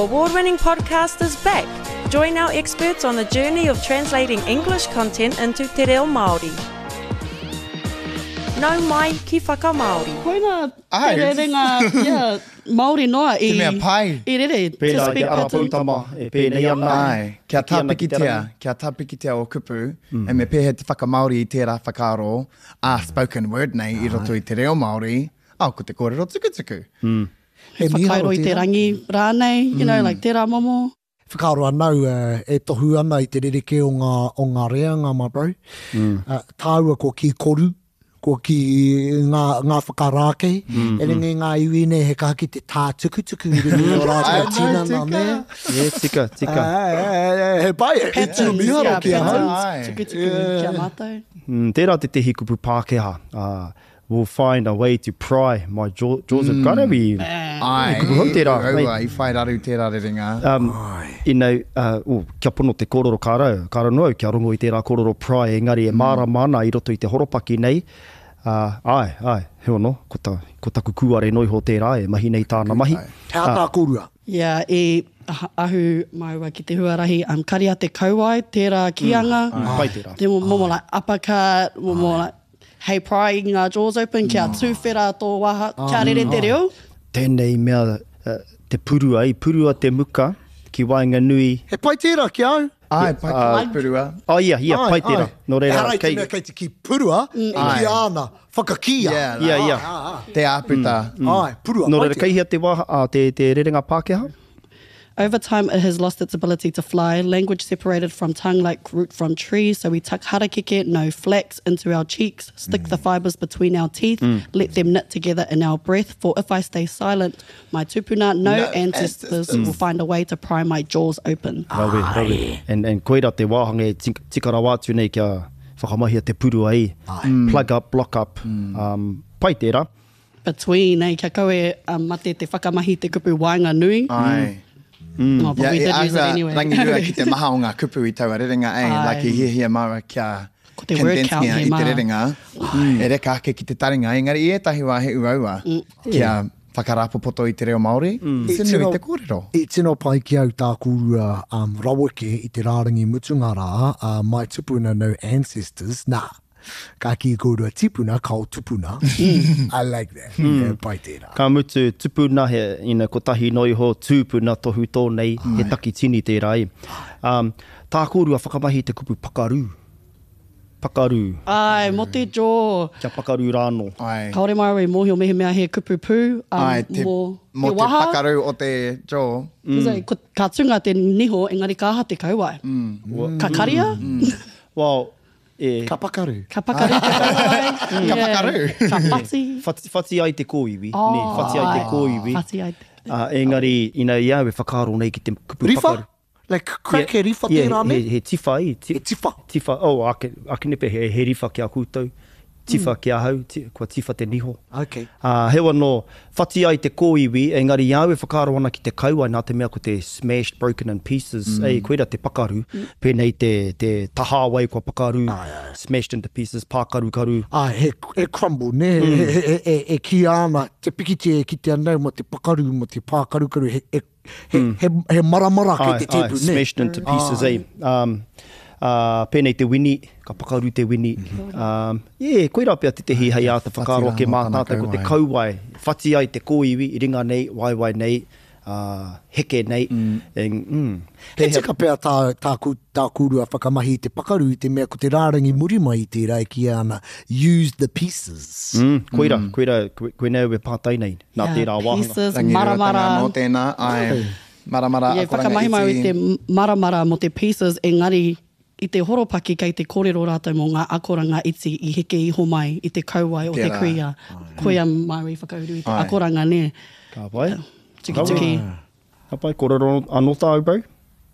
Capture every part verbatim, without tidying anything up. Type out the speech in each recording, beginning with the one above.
Award-winning podcast is back. Join our experts on a journey of translating English content into te reo Māori. Nau mai ki whakamaori. Koina te rerenga yeah, Māori noa i... Te mea pai. I rere. Pēnā te araputama, e pēnei ana. Ai, kia tapikitea, kia tapikitea o kupu, mm. e me pehe te whakamaori i tērā whakaro, a spoken word nei i roto i te reo Māori, au ko te kōrero tukutuku. Mm. He whakairo i te rangi rānei, you know, mm. like tērā momo. Whakaaro anau uh, e tohu ana i te rereke o ngā, o ngā reanga, my bro. Mm. Uh, tāua ko ki koru, ko ki ngā, ngā whakarāke. Mm. E ringi ngā iwi nei he kahaki te tā tuku tuku i ringi o rātua tina nā mea. E, tika, tika. He pai, e tū miharo ki a hau. Tuku tuku kia mātou. Mm, tērā te te hikupu Pākehā. Uh, we'll find a way to pry my jaws. Jaws have got to be... Ai, tērā. Aua, i whai raru tērā rerenga. Um, I know, uh, oh, kia pono te kōrero kārau, kārau nō, kia rongo i tērā kōrero pry, engari e māra mana i roto i te horopaki nei. Uh, ai, ai, heo no, ko, ta, ko taku kuare noi ho tērā, e mahi nei tāna mahi. Hea tā kōrua. Yeah, e ahu maua ki te huarahi, um, karia te kauai, tērā kianga. Mm. Pai tērā. Te momo like uppercut, momo like, hei prying ngā jaws open, kia tūwhera tō waha, kia rere te reo. Tēnei mea, uh, te purua, i purua te muka, ki wainga nui. He pai tērā ki au. Ai, pai uh, purua. Oh, ia, ia, Ai, pai tērā. ai. No reira, Harai te mea kei te ki purua, e ki ana, whakakia. Yeah, Ia, ia. Te āputa. Ai, purua, No pai reira, tērā. kei hea te waha, uh, te, te rerenga Pākehā? Over time, it has lost its ability to fly. Language separated from tongue like root from tree. So we tuck harakeke, no flax, into our cheeks, stick mm. the fibres between our teeth, mm. let them knit together in our breath. For if I stay silent, my tupuna, no, no ancestors, ancestors will find a way to pry my jaws open. Rawe, rawe. And, and koira te wāhanga e tikara wātu nei kia whakamahia te purua i. Mm. Plug up, block up. Mm. Um, pai tērā. Between, eh, kia koe um, mate te whakamahi te kupu wainga nui. Ai. Mm. Oh, but yeah, we did e use it ahua anyway. rangi rua ki te maha o ngā kupu i taua rerenga, ei, Ai. like i hia hia maua kia Ko te word count condense he i mā. te rerenga, mm. e reka ake ki te taringa, engari i etahi wā he uraua, mm. kia whakarapopoto i te reo Māori, mm. i tino i te kōrero. I tino pai ki au tā kūrua um, rawake i te rārangi mutunga rā, uh, mai tupuna no ancestors, nā. Ka ki kōrua tipuna, kau tupuna. I like that. Mm. Yeah, pai tērā. Ka mutu tupuna he, ina ko tahi noi ho tūpuna tohu tōnei, he taki tini tērā i. Um, tā kōrua whakamahi te kupu pakaru. Pakaru. Ai, mo te jaw. Kia pakaru rāno. Ai, Kaore mai mohi o mehe mea he kupu pū. Um, ai te, mo, mo te te waha. pakaru o te jaw. Mm. Ko, ka tunga te niho, engari ka aha te kauai. Mm. Ka karia? Mm. Well, e... Ka pakaru. Ka pakaru te kauai. Ka pakaru. Ka pati. Whati, whati ai te kōiwi. Oh, ne, whati ai te kōiwi. Whati ai te. Uh, engari, ina iau e whakaro nei ki te kupu Rifa? pakaru. Like crack he rifa yeah, tērā me? he, he tifa i. Ti, He tifa. Tifa, oh, ake, ake nepe he, he rifa ki a koutou. Tifa mm. ki a hau, ti, kua tifa te niho. Okay. Uh, hewa no, whati ai te kōiwi, engari iau e whakaro ana ki te kauai nā te mea ko te smashed, broken in pieces. Mm. Ei, koera te pakaru. Mm. Pēnei te, te tahawai kua pakaru. Ah, yeah, yeah. Smashed into pieces, pākaru karu. Ah, he, he crumble, ne? Mm. He, he, he, he ki ana, te piki te ki te anau mo te pakaru, mo te pākaru karu, he, he, he, mm. he, he maramara ai, ki te tepu, ai, ne? Smashed into pieces, ei. Um, Uh, pēnei te wini, ka pakaru te wini. Mm-hmm. Um, yeah, koira pia te te hi hei a te whakaro ke mātātai ko te kauai. Whati ai te kōiwi, i ringa nei, waiwai nei, uh, heke nei. Mm. En, mm. He tika pia tā, tā, ku, tā kūrua whakamahi te pakaru i te mea ko te rārangi murima i te rai ki ana. Use the pieces. Mm, koira, mm. koira, koe, koe neu e pātai nei. Nā Yeah, tērā wāhanga. pieces, Rangi rua maramara. tanga no tēnā, ai, maramara Yeah, akoranga whakamai mai iti. i te maramara mo te pieces, engari i te horopaki kei te kōrero rātou mō ngā akoranga iti i heke iho mai i te kauai o te Tērā. kuia. Koia mai i whakauru i te Ai. akoranga ne. Ka pai. Tuki tuki. Ka pai, kōrero anō tāu bau.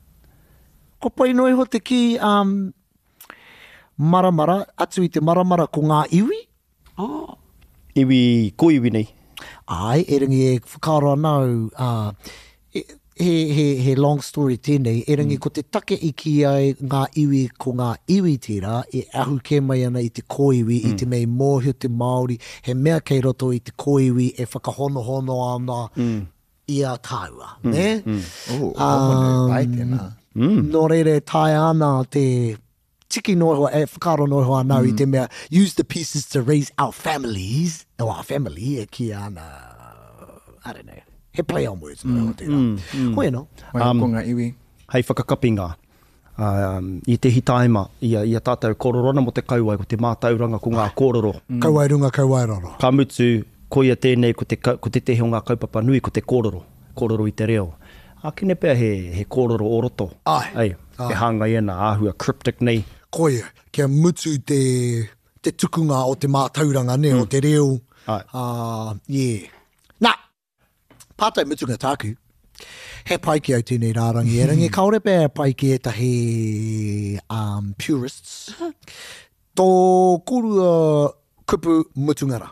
Ko pai noi ho te ki um, maramara, atu i te maramara ko ngā iwi. Oh. Iwi, ko iwi nei. Ai, e ringi e whakaro anau, uh, e, he, he, he long story tēnei, e ringi mm. ko te take i ki ai ngā iwi ko ngā iwi tērā, e ahu ke mai ana i te kōiwi, mm. i te mei mōhio te Māori, he mea kei roto i te kōiwi, e whakahono hono ana, mm. ia tāua, ne? Oh, um, pai tēnā. Nō reire tai ana te tiki noe hoa, e whakaro noe hoa nau mm. i te mea, use the pieces to raise our families, o our family, e ki ana, I don't know, he play on words, mm. mm. mm. Hoi no. Um, konga iwi. Hei whakakapinga, um, i te hitaima, ia, ia tātou kororona mo te kauai, ko te mātauranga ko ngā kōroro. Mm. Kauai runga, kauai roro. Ka mutu, koia tēnei, ko te, ko te tehe o ngā kaupapa nui, ko te kōroro, kōroro i te reo. A kine pēr he, he kōroro o roto. Ai. Ai, Ai. he hanga iena, āhua cryptic nei. Koia, kia mutu te, te tukunga o te mātauranga, ne, mm. o te reo. Ai. Uh, yeah. Nā, pātai mutunga tāku, he paiki au tēnei rārangi, e rangi kaore pēr paiki e tahi um, purists. Tō korua kupu mutungara.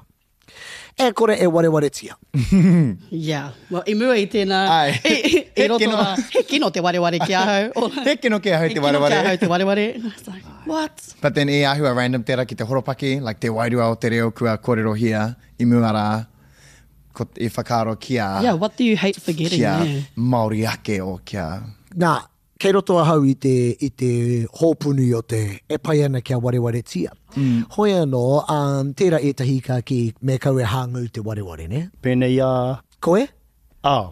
E kore e ware ware tia. Yeah. Well, i mua i tēnā. Ai. I, i, i roto kino. a, he kino te ware ware kia hau. He kino kia hau te ware ware. He kino kia hau te ware ware. I was like, what? But then e ahua random tērā ki te horopaki, like te wairua o te reo kua kōrero hia, i mua rā, ko e whakaro kia, Yeah, what do you hate forgetting? kia Yeah. Māori ake o kia. Nā, kei roto a hau i te, i te hōpuni o te e pai ana kia ware ware tia. Mm. Hoi anō, um, tērā e tahi ka ki me kau e hāngu te ware ware, ne? Pēnei a... Koe? Ah.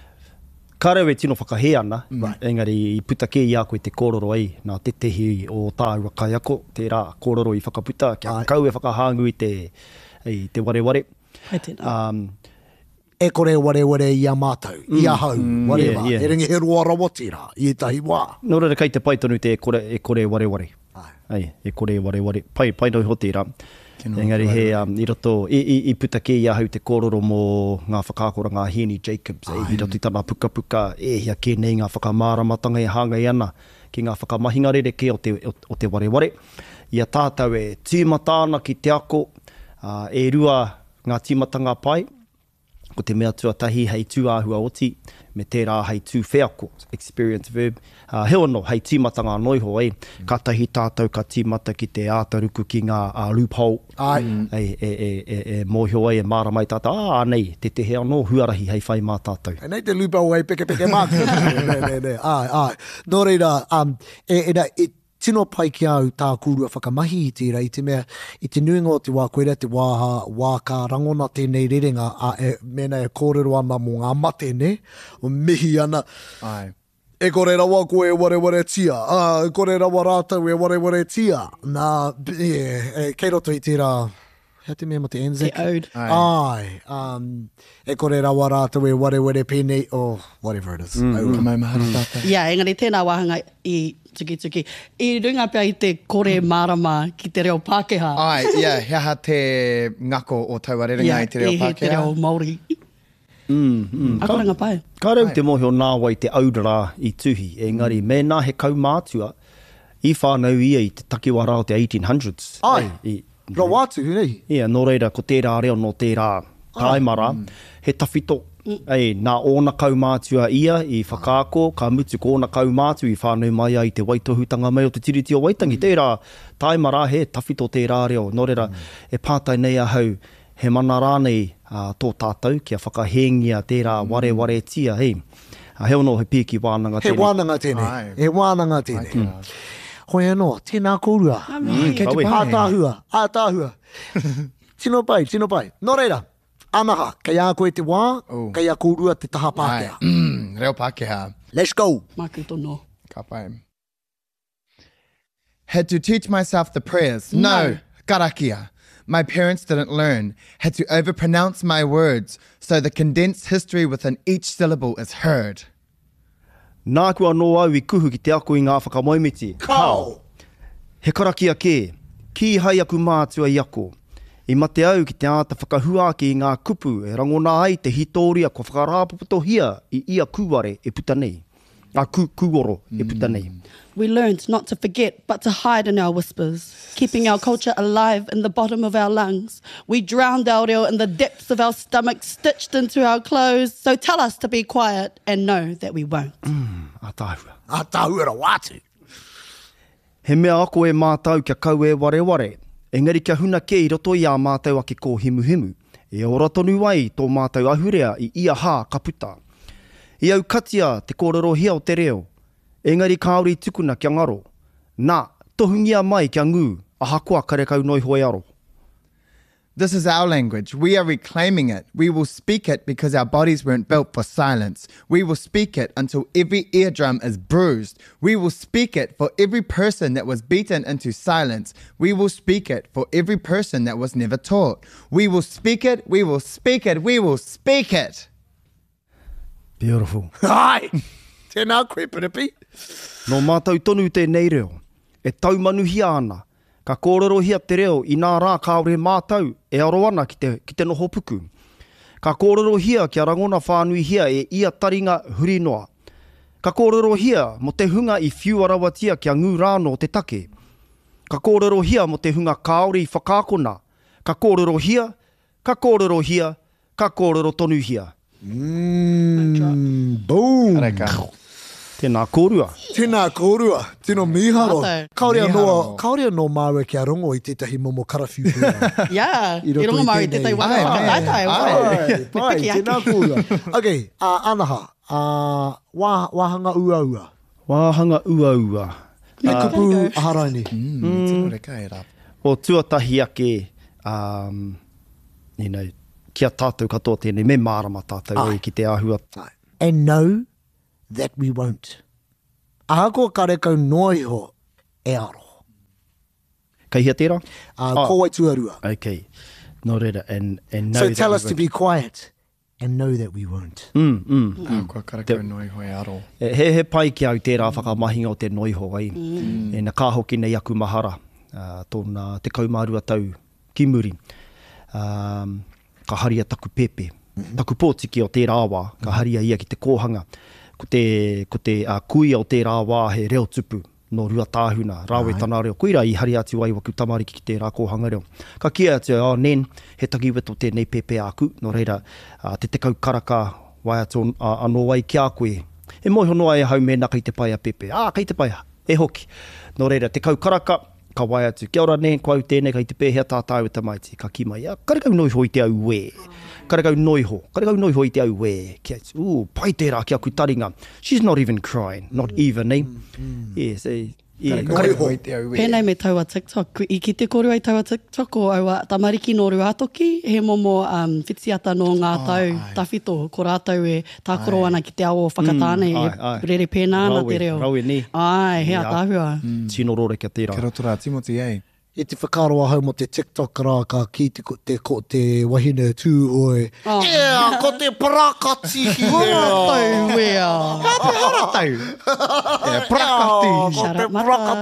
Ka rau e tino whakahe ana, Right. engari i puta ke i a koe te kōroro ai, nā te tehi o tāua kaiako, te rā kōroro i whakaputa, kia Ai. kau e whakahāngu i te, i te ware ware. Hei tēnā. Um, E kore ware ware i a mātou, mm. i a hau, mm, whatever. yeah, yeah. E ringi he roa rawatira, i e tahi wā. Nō reira kei te paitonu te e kore, e kore ware ware. Ai. Ai, e kore ware ware. Pai, pai noi ho tērā. Tino Engari ware he, um, i roto, i, i, i puta ke i ahau te kōroro mō ngā whakākora ngā Henry Jacobs, e, i roto i tana puka puka, e hia ke nei ngā whakamāramatanga e hāngai ana, ki ngā whakamahinga rereke o te, o, o te ware ware. Ia tātou e tīmatāna ki te ako, uh, e rua ngā tīmatanga pai, ko te mea tuatahi hei tū āhua oti, me tērā hei tū wheako, experience verb. Uh, he ono, hei tīmatanga noiho, ei. Ka tahi tātou ka tīmata ki te ātaruku ki ngā uh, loophole. Ai. Ei, e, e, e, e mōhio ai, e māra mai tātou. Ā, nei, te te he anō huarahi hei whai mā tātou. E nei te lupa o ai peke peke māku. ne, ne, ne, ai, ai. Nō reira, um, e, e, e, tino pai ki au tā kūrua whakamahi i tira, i te mea, i te nuinga o te wā koera, te wā, wā kā rangona tēnei rerenga, a e, mena e kōrero ana mō ngā mate, ne? O mihi ana, Ai. e kore rawa koe e ware ware tia, a, e kore rawa rātau e ware ware tia. Nā, e, e, kei roto i tira, hea te mea mo te Anzac? Te ode. Ai. Ai. Um, e kore rawa rātau e ware ware pēnei, oh, whatever it is. Mm. Ka mai mahara tātou. Yeah, engari tēnā wahanga i tuki tuki. I runga pia i te kore marama ki te reo Pākehā. Ai, ia, hea ha te ngako o taua rerenga Yeah, i te reo i he te Pākehā. reo Māori. Mm, mm. A koranga pai. Ka rau te mōhio nāwai te aurara i tuhi, engari, mm. me nā he kaumātua, i whānau ia i te takiwa rao te eighteen hundreds. Ai. I, Ra wātu, nei? Ia, nō reira, ko tērā reo no tērā taimara, mm. he tawhito. Mm. Ei, nā ōna kaumātua ia i whakaako, ka mutu ko ōna kaumātua i whānau mai ai te waitohutanga mai o te tiriti o Waitangi. Tērā taimara, he tawhito tērā reo. Nō reira, mm. e pātai nei ahau, he mana rānei uh, tō tātou, kia whakahengia tērā ware ware tia, hei. Uh, he ono he pīki wānanga He tēnei. wānanga tēnei. Ai. He wānanga tēnei. Mm. Hoi anō, tēnā kōrua. Mm, kei te Kawe. pai. Ātāhua, ātāhua. Tino pai, tino pai. Nō reira, anaha, kei a koe te wā, Oh. kei a kōrua te taha Ai. Pākehā. Mm, reo Pākehā. Let's go. Māku tono. Ka pai. Had to teach myself the prayers. No. No. Karakia. My parents didn't learn. Had to overpronounce my words so the condensed history within each syllable is heard. Nā kua nō au i kuhu ki te ako i ngā whakamoimiti. Kau. He karakia ke, ki hai aku mātua i ako. I mate au ki te āta whakahua ki i ngā kupu, e rangona ai te hitoria ko whakarāpapotohia i ia kuware e puta nei. A ku, kuoro e puta nei. We learned not to forget, but to hide in our whispers, keeping our culture alive in the bottom of our lungs. We drowned our reo in the depths of our stomachs, stitched into our clothes. So tell us to be quiet and know that we won't. Mm, a tāhua. Ātāhua ra wātu. He mea ako e mātau kia kau e ware ware. Engari kia huna ke i roto i a mātau ake ko himu himu. E ora tonu ai tō mātau ahurea i ia hā ka puta. I au katia te kōrero hia o te reo. Engari kāori tukuna kia ngaro. Nā, tohungia mai kia ngū, a hakoa karekau noi hoi aro. This is our language. We are reclaiming it. We will speak it because our bodies weren't built for silence. We will speak it until every eardrum is bruised. We will speak it for every person that was beaten into silence. We will speak it for every person that was never taught. We will speak it, we will speak it, we will speak it. Beautiful. Ai! Tēnā koe, Piripi. No mātou tonu tēnei reo, e taumanuhia ana. Ka kōrero hia te reo i nā rā kāore mātou e aro ana ki te, ki te noho puku. Ka kōrero hia kia rangona whānui hia e ia taringa hurinoa. Ka kōrero hia mo te hunga i whiu arawatia kia ngū rāno o te take. Ka kōrero hia mo te hunga kāore i whakākona. Ka kōrero hia, ka kōrero hia, ka kōrero tonu hia. Mm, boom. Kareka. Tēnā kōrua. Tēnā kōrua. Tēnā miharo. Tātou. Kaore anō, Miharo. kaore anō māua kia rongo i tētahi momo karawhiu pēra. Yeah, I i roto rongo i mau i tēnei. tētai waka Ai, whakataitai. ai, Ai, pai, tēnā kōrua. Okay, uh, anaha, uh, wā, wāhanga ua ua. Wāhanga ua ua. Me kupu aharaini. Mm, tino reka e rā. O tuatahi ake, um, you know, kia tātou katoa tēnei, me mārama tātou Ai. e ki te āhua. And know that we won't. Ahako karekau noiho e aro. Kei hia tērā? Uh, Oh. Kōwai tuarua. Okay. No reira, and, and know So that tell we us to won't. be quiet and know that we won't. Mm, mm. Ah, kua karakau noi hoi aro. E, he, he pai ki au tērā whakamahinga o te noiho ai. Mm. E na kāhoki nei aku mahara. Uh, tōna te kaumārua tau ki muri. Um, ka haria taku pepe. Mm-hmm. Taku pōtiki o tērā wā. Ka haria ia ki te kōhanga. Ko te, ko te uh, kuia o tērā wā he reo tupu. No rua tāhuna, rāwe tana reo. Koira i hari atu ai waku tamariki ki tērā kōhanga reo. Ka kia atu, oh, nen, he taki weto tēnei pepe aku. No reira, uh, te tekau karaka wai atu uh, anō wai ki a koe. E moho noa e hau mena kei te pai a pepe. Ah, kei te pai a, e hoki. No reira, te kau karaka, ka wai atu. Kia ora nen, kua au tēnei kei te pēhea tātāu e tamaiti. Ka ki mai, ah, karekau noi hoi te au we. Karekau noiho, karekau noiho i te au we. Kia atu, ooh, pai tērā ki aku taringa. She's not even crying, not even, eh? Yes, eh? Yeah. Karekau hoi te au e. Pēnei me taua TikTok. I ki te kōrua i taua TikTok o aua tamariki no rua atoki, he momo um, whitiata no ngā Oh, tau ai. tawhito, ko rātau e tākoro ana ki te ao whakatāne, Mm, e ai, ai. rere pēnā na Rawe, te reo. rawe ni. Ai, hea Yeah. tāhua. Tino rore kia tērā. Kia roto rā, Timothy, ei. E te whakaroa hau mo te TikTok rā ka ki te, ko te, ko te wahine tū oe. Oh. Ea, ko te prakati ea. Tau wea. Haratau. E, prakati. Ko Shut te up, mata.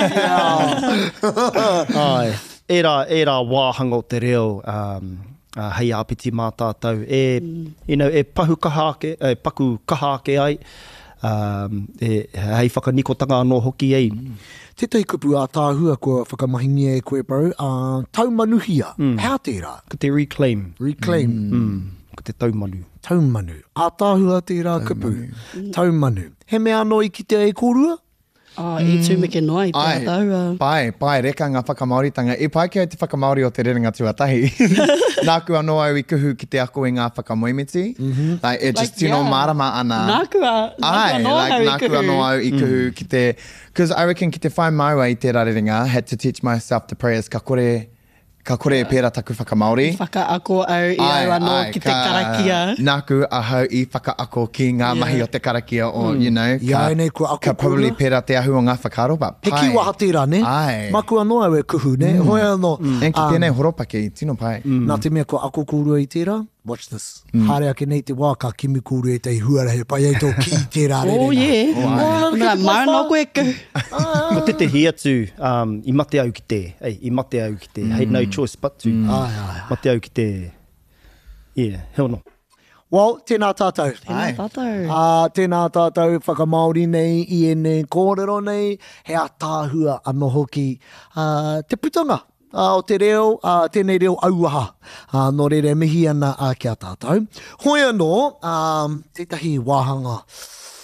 prakati ea. Ai, e rā, e rā wāhanga o te reo, um, uh, hei āpiti mā tātou. E, mm. you know, e pahu kahake, e paku kahake ai, um, e, hei whakanikotanga anō hoki ei. Mm. Tētai kupu a tāhua kua whakamahingi e koe bro. Uh, taumanuhia. Mm. Hea tērā? Ko te reclaim, Reclaim. mm. ko te taumanu. Taumanu. A tāhua tērā kupu. Taumanu. He mea anō i ki te e kōrua? Oh, i tūmeke noa i te Ai, tāua. pai, pai, reka ngā whakamaoritanga. E pai ki au te whakamaori o te rerenga tuatahi. Nāku anō au i kuhu ki te ako i ngā whakamoimiti. Mm-hmm. Like, e just Like, tino yeah. marama ana. Nāku a, nāku Ai, anō like, hau i nāku kuhu. anō au i kuhu ki te... Because I reckon ki te whai maua i tērā rerenga, had to teach myself the prayers ka kore, ka kore e pērā taku whakamaori. Whakaako au i au anō ki te karakia. Nāku ahau i whakaako ki ngā yeah. mahi o te karakia o, mm. you know, Ia, nei, kua ako ka probably kōrua. pērā te ahu o ngā whakaro, but He pai. kiwaha tērā, ne? Ai. Maku anō au e kuhu, ne? Mm. Hoi anō. En ki tēnei horopaki, tino pai. Mm. Nā te mea kua ako kōrua i tērā. Watch this. Mm. Hare ake nei te wā ka kimi kōrua e tei huarahe pai ei tō ki tērā rerenga. Oh, yeah. Oh, Mera, mara no koe ku. Ko te te hi atu, um, i mate au ki te, ei, i mate au ki te, mm. hey, no choice but to, mm. Ai, ai, ai. mate au ki te, yeah, hell no. Well, tēnā tātou. Tēnā Ai. tātou. Uh, tēnā tātou whakamaori nei, i e nei kōrero nei, he a tāhua anō hoki. Uh, te putanga uh, o te reo, uh, tēnei reo auaha. Uh, no rere mihi ana uh, kia tātou. Hoi anō, um, tētahi wāhanga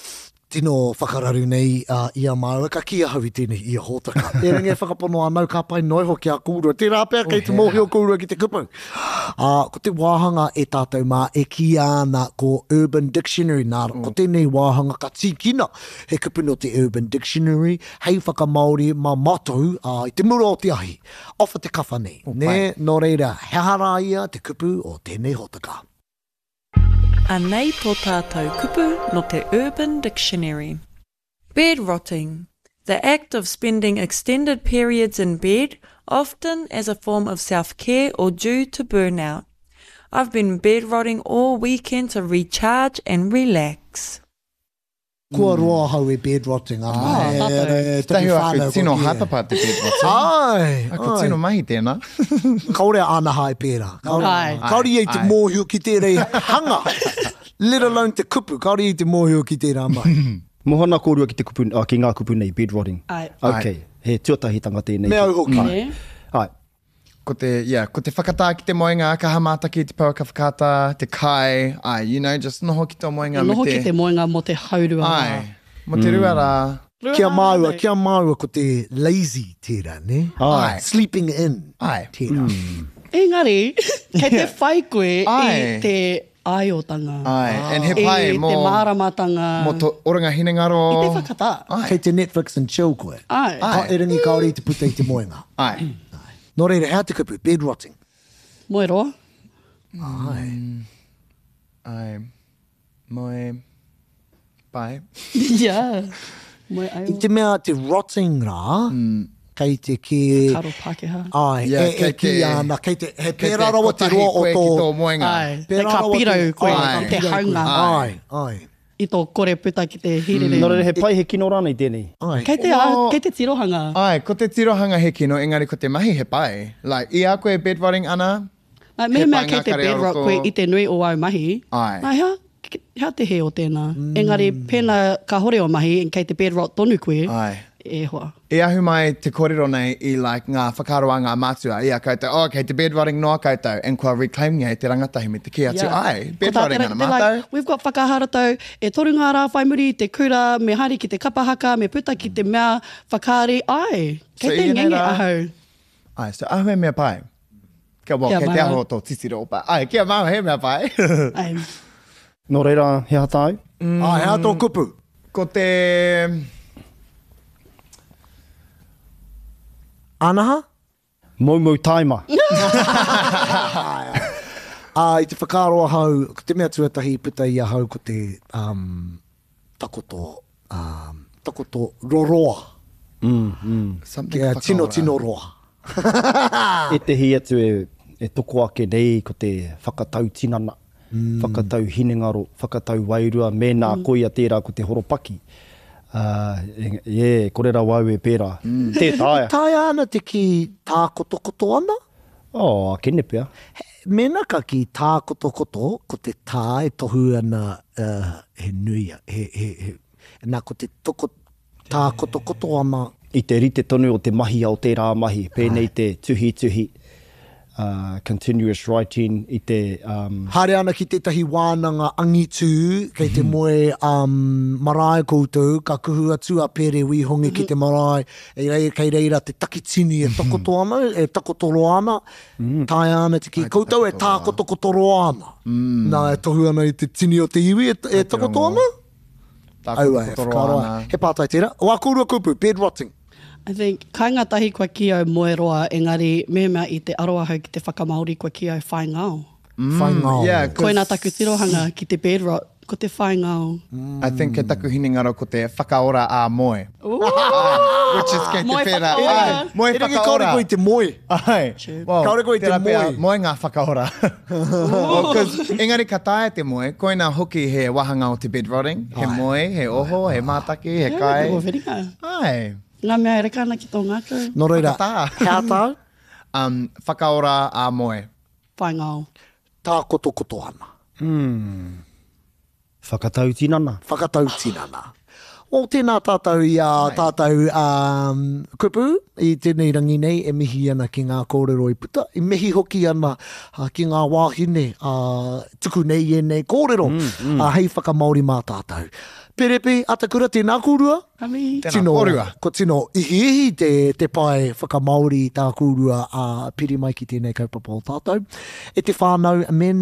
tino whakararu nei uh, ia maua, ka kia hawi tēnei ia hōtaka. E ringe whakapono anau ka pai noi hoki a kūrua. Tērā pēr kei te mōhio kūrua ki te kupu. Uh, ko te wāhanga e tātou mā e ki ana ko Urban Dictionary nāra. Ko tēnei wāhanga ka tīkina he kupu no te Urban Dictionary. Hei whakamaori mā mātou uh, i te mura o te ahi. Ofa te kawhane. Ne, no reira, hehara ia te kupu o tēnei hōtaka. Anei tō tātou kupu no te Urban Dictionary. Bed rotting. The act of spending extended periods in bed, often as a form of self-care or due to burnout. I've been bed rotting all weekend to recharge and relax. Kua roa hau e bed rotting. Ah, tahi o aku tino hatapa te bed rotting. Ai, Aku tino mahi tēnā. Kaore ana hai pērā. Ai. Kaore i te Ai. mōhio ki tērei hanga. Let alone te kupu. Kaore i te mōhio ki tērā mai. Mohana kōrua ki te kupu, uh, ki ngā kupu nei, bed rotting. Ai. Okay, he tuatahi tanga tēnei. Me au hoki. Ne? Ai. Ko te, yeah, ko te whakatā ki te moenga, ka hamata ki te paua ka whakata, te kai, ai, you know, just noho ki tō moenga. E me noho ki te moenga mo te haurua. Ai, mo te rua rā. Kia maua, kia maua ko te lazy tērā, ne? Ai. Sleeping in Ai. tērā. Engari, kei te whai koe Ai. i te aiotanga. Ai, and he pai I mo, te māramatanga. mo to oranga hinengaro. I te whakatā. Ai. Kei te Netflix and chill koe. Ai. Ka e ringi kaore i te puta i te moenga. Ai. Nō reira, hea te kupu, bed rotting. Moe roa. Ai. Ai. Moe. Pai. Yeah. Moe I ai. te mea te rotting rā, kei te ke... Karo Pākehā. Ai, Yeah, e, e kei ki te- ana, kei te, he Kei te pērā rawa te kotahi roa o koe tō... ki tō moenga. Ai. Te Pērā rawa kapiro te- koe, Ai. te haunga. Ai, ai. I tō kore puta ki te hirere. Nō reira, he pai he kino rānei tēnei. ai. Kei te, No. kei te tirohanga. Ai, ko te tirohanga he kino, engari ko te mahi he pai. Like, i a koe bed rotting ana? Ai, mehe He mea pai kei ngā te kare bedrock aroko. koe i te nui o au mahi. Ai. Ai, hea, ke- hea te he o tēnā. Engari, pēnā ka hore o mahi, kei te bedrock tonu koe. Ai. E hoa. E ahu mai te kōrero nei i like, ngā whakaroa ngā mātua. Ia koutou, oh, kei te bed rotting noa koutou. And kua reclaim ngei te rangatahi me te ki atu. Ai, bed Ko tā rotting te- ana te mātou. like, we've got whakaharatau, e toru ngā rā whai muri, te kura, me hari ki te kapahaka, me puta ki te mea whakaari. Ai, So kei te i nei ngenge rā. ahau. Ai, so ahu e mea pai. Kia wā, Kia kei te maua. aho tō tisiro pai. Ai, kia mau he mea pai. Ai, Nō reira, he hatāu. Ai, hea tō kupu. Ko te... Anaha? Mau mau taima. Ah, I te whakaroa hau, ko te mea tuatahi puta i a hau ko te um, takoto, um, takoto roroa. Mm, mm. Something Kia tino whakaora. tino roa. E te hi atu e, e toko ake nei ko te whakatau tinana, mm. whakatau hinengaro, whakatau wairua, me nā mm. koia tērā ko te horopaki. Uh, e, yeah, kore rā wau e pērā. Mm. Te tāia. Tai ana te ki tā koto koto ana? Oh, kene pia. Mena ka ki tā koto koto, ko te tā e tohu ana uh, he nui, he, he, he, nā ko te toko, tā koto koto ana. I te rite tonu o te mahi au tērā mahi, pēnei te tuhi tuhi, uh, continuous writing, i te... Um, Hare ana ki tētahi wānanga angitu, kei te moe um, marae koutou, ka kuhu atu a pere wihongi ki te marae, e rei, kei reira te takitini e takoto ana, e takotoro ana, tai ana te ki, koutou e tā koto kotoro ana. Nā e tohu ana i te tini o te iwi, e, e takoto ana? Tā Au e, kotoro whakaroa. ana. He pātai tērā. Wā kūrua kupu, bed rotting. I think, kai ngā tahi kua ki au moe roa, engari, mehe mea i te aroa hau ki te whakamaori kua ki au whai ngāo. Whai ngāo. Yeah, 'cause Koe nā taku tirohanga ki te bedrock, ko te whai ngāo. I think ke taku hinengaro ko te whakaora a moe. Ai, which is kei te Moe pera. whakaora. Ai, moe E rangi kaore whakaora. koe i te moe. Ai, well, Kaore koe te tērā pea, moe. moe ngā whakaora. Well, 'cause engari ka tae te moe, koe nā hoki he wahanga o te bed rotting, he moe, he oho, he mātaki, he kai. Ko whiringa. Ai, Ngā mea e reka ana ki tō ngākau. No reira, Whakatā. hea tāu, um, whakaora a moe. Whai ngāo. tā koto koto ana. whakatau tinana. Whakatau tinana. O tēnā tātou i a tātou um, kupu, i tēnei rangi nei, e mihi ana ki ngā kōrero i puta, i mihi hoki ana uh, ki ngā wāhine, uh, tuku nei e nei kōrero, mm, mm. Uh, hei whakamaori mā tātou. Perepe, atakura, tēnā kūrua. Ami. Tēnā kōrua. Ko tino ihi te, te pai whakamaori tā kūrua a piri mai ki tēnei kaupapa o tātou. E te whānau, mena